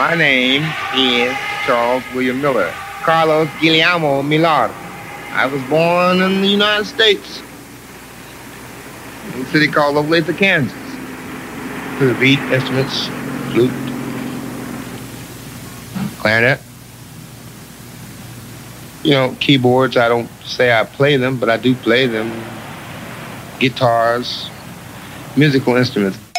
My name is Charles William Miller, Carlos Guillermo Millar. I was born in the United States, in a city called Olathe, Kansas. To beat instruments, flute, clarinet. You know, keyboards, I don't say I play them, but I do play them. Guitars, musical instruments.